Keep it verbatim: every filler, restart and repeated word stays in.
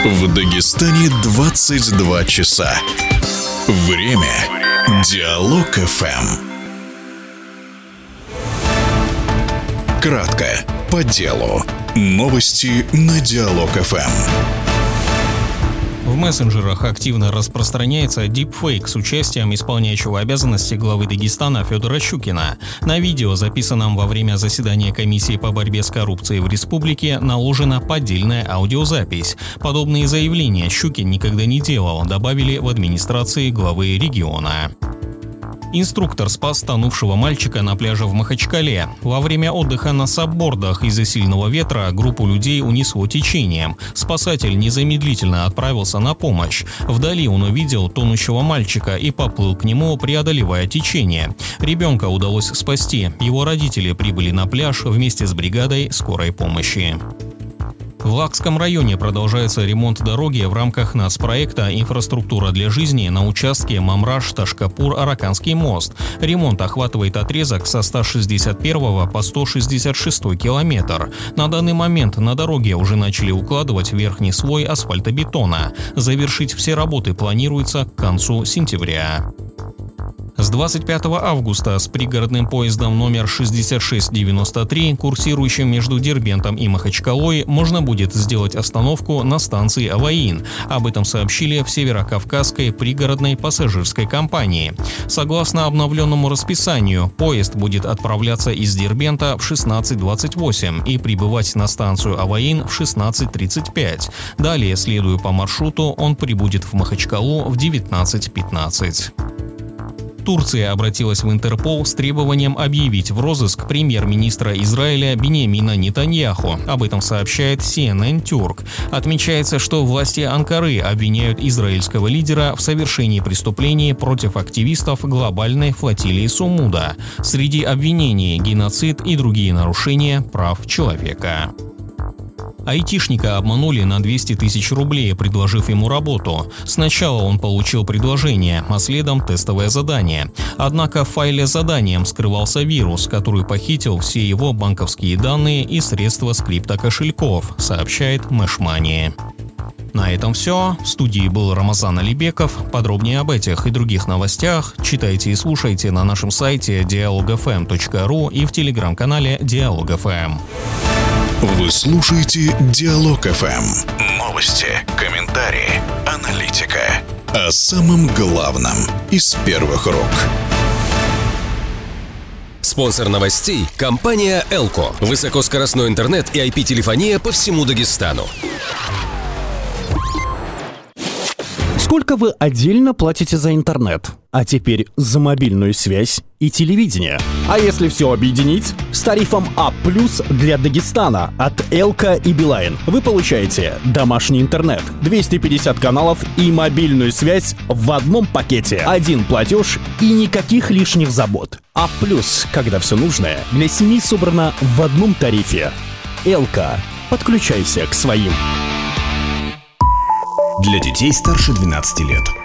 В Дагестане двадцать два часа. Время Диалог эф эм. Кратко, по делу. Новости на Диалог эф эм. В мессенджерах активно распространяется дипфейк с участием исполняющего обязанности главы Дагестана Федора Щукина. На видео, записанном во время заседания комиссии по борьбе с коррупцией в республике, наложена поддельная аудиозапись. Подобные заявления Щукин никогда не делал, добавили в администрации главы региона. Инструктор спас тонувшего мальчика на пляже в Махачкале. Во время отдыха на саббордах из-за сильного ветра группу людей унесло течением. Спасатель незамедлительно отправился на помощь. Вдали он увидел тонущего мальчика и поплыл к нему, преодолевая течение. Ребенка удалось спасти. Его родители прибыли на пляж вместе с бригадой скорой помощи. В Лакском районе продолжается ремонт дороги в рамках нацпроекта «Инфраструктура для жизни» на участке Мамраш-Ташкапур-Араканский мост. Ремонт охватывает отрезок со ста шестьдесят первого по сто шестьдесят шестой километр. На данный момент на дороге уже начали укладывать верхний слой асфальтобетона. Завершить все работы планируется к концу сентября. С двадцать пятого августа с пригородным поездом номер шестьдесят шесть девяносто три, курсирующим между Дербентом и Махачкалой, можно будет сделать остановку на станции Аваин. Об этом сообщили в Северокавказской пригородной пассажирской компании. Согласно обновленному расписанию, поезд будет отправляться из Дербента в шестнадцать двадцать восемь и прибывать на станцию Аваин в шестнадцать тридцать пять. Далее, следуя по маршруту, он прибудет в Махачкалу в девятнадцать пятнадцать. Турция обратилась в Интерпол с требованием объявить в розыск премьер-министра Израиля Биньямина Нетаньяху. Об этом сообщает си эн эн Тюрк. Отмечается, что власти Анкары обвиняют израильского лидера в совершении преступлений против активистов глобальной флотилии Сумуда. Среди обвинений – геноцид и другие нарушения прав человека. Айтишника обманули на двести тысяч рублей, предложив ему работу. Сначала он получил предложение, а следом тестовое задание. Однако в файле с заданием скрывался вирус, который похитил все его банковские данные и средства с криптокошельков, сообщает Mesh Money. На этом все. В студии был Рамазан Алибеков. Подробнее об этих и других новостях читайте и слушайте на нашем сайте диалог эф эм точка ру и в телеграм-канале Диалог эф эм. Вы слушаете Диалог эф эм. Новости, комментарии, аналитика. О самом главном из первых рук. Спонсор новостей – компания Элко. Высокоскоростной интернет и ай пи-телефония по всему Дагестану. Сколько вы отдельно платите за интернет? А теперь за мобильную связь и телевидение. А если все объединить? С тарифом А плюс для Дагестана от Элко и Билайн вы получаете домашний интернет, двести пятьдесят каналов и мобильную связь в одном пакете. Один платеж и никаких лишних забот. А плюс, когда все нужное для семьи собрано в одном тарифе. Элко. Подключайся к своим. Для детей старше двенадцати лет.